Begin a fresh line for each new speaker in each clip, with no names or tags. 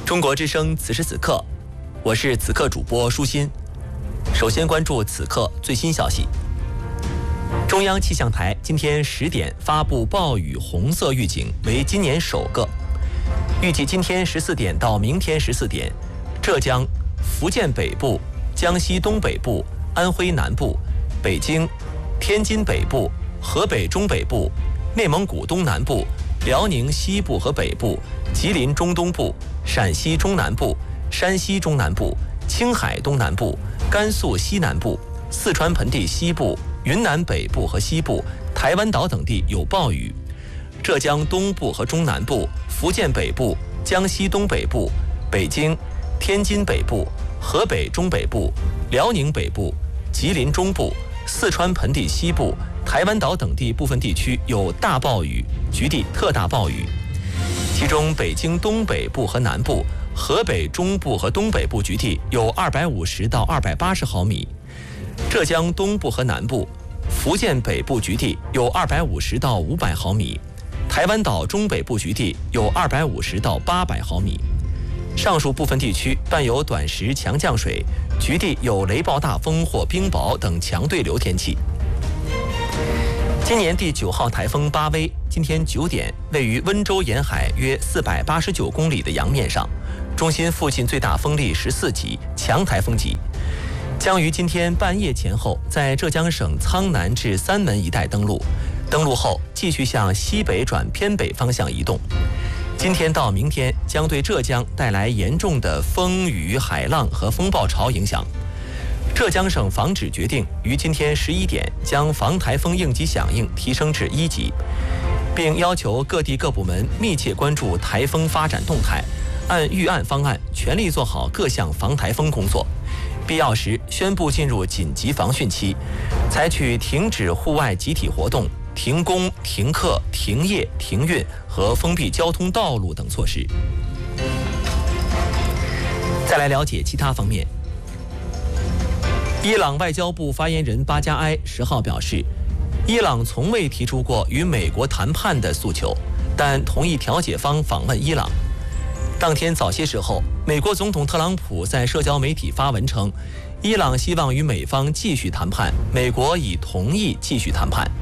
中国之声此时此刻，我是此刻主播舒心。首先关注此刻最新消息。中央气象台今天10点发布暴雨红色预警，为今年首个。预计今天14点到明天14点，浙江、福建北部、江西东北部、安徽南部、北京、天津北部、河北中北部、内蒙古东南部、辽宁西部和北部、吉林中东部、陕西中南部、山西中南部、青海东南部、甘肃西南部、四川盆地西部、云南北部和西部、台湾岛等地有暴雨。浙江东部和中南部、福建北部、江西东北部、北京、天津北部、河北中北部、辽宁北部、吉林中部、四川盆地西部、台湾岛等地部分地区有大暴雨，局地特大暴雨。其中北京东北部和南部、河北中部和东北部局地有250到280毫米，浙江东部和南部、福建北部局地有250到500毫米，台湾岛中北部局地有250到800毫米。上述部分地区伴有短时强降水，局地有雷暴大风或冰雹等强对流天气。今年第9号台风巴威今天9点位于温州沿海约489公里的洋面上，中心附近最大风力14级，强台风级，将于今天半夜前后在浙江省苍南至三门一带登陆，登陆后继续向西北转偏北方向移动。今天到明天将对浙江带来严重的风雨、海浪和风暴潮影响。浙江省防指决定于今天11点将防台风应急响应提升至1级，并要求各地各部门密切关注台风发展动态，按预案方案全力做好各项防台风工作，必要时宣布进入紧急防汛期，采取停止户外集体活动、停工、停课、停业、停运和封闭交通道路等措施。再来了解其他方面。伊朗外交部发言人巴加埃10号表示，伊朗从未提出过与美国谈判的诉求，但同意调解方访问伊朗。当天早些时候，美国总统特朗普在社交媒体发文称，伊朗希望与美方继续谈判，美国已同意继续谈判。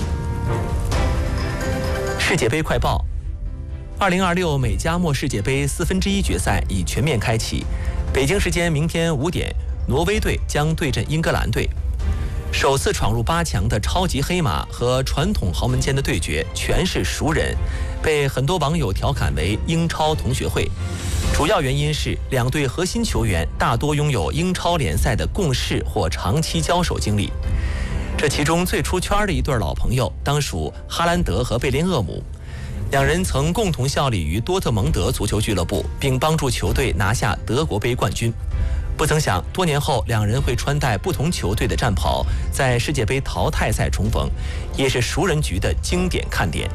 世界杯快报：2026美加墨世界杯1/4决赛已全面开启，北京时间明天5点。挪威队将对阵英格兰队。首次闯入8强的超级黑马和传统豪门间的对决全是熟人，被很多网友调侃为英超同学会。主要原因是两队核心球员大多拥有英超联赛的共事或长期交手经历。这其中最出圈的一对老朋友当属哈兰德和贝林厄姆，两人曾共同效力于多特蒙德足球俱乐部，并帮助球队拿下德国杯冠军。不曾想，多年后两人会穿戴不同球队的战袍，在世界杯淘汰赛重逢，也是熟人局的经典看点。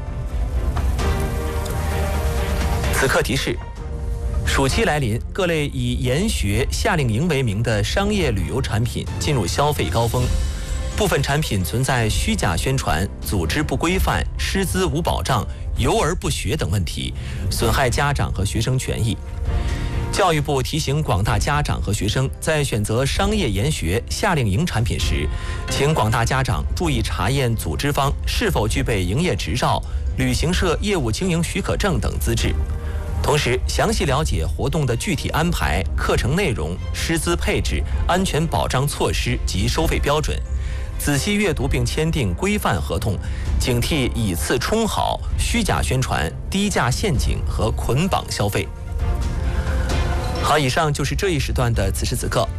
此刻提示：暑期来临，各类以研学、夏令营为名的商业旅游产品进入消费高峰，部分产品存在虚假宣传、组织不规范、师资无保障、游而不学等问题，损害家长和学生权益。教育部提醒广大家长和学生，在选择商业研学、夏令营产品时，请广大家长注意查验组织方是否具备营业执照、旅行社业务经营许可证等资质，同时详细了解活动的具体安排、课程内容、师资配置、安全保障措施及收费标准，仔细阅读并签订规范合同，警惕以次充好、虚假宣传、低价陷阱和捆绑消费。好，以上就是这一时段的此时此刻。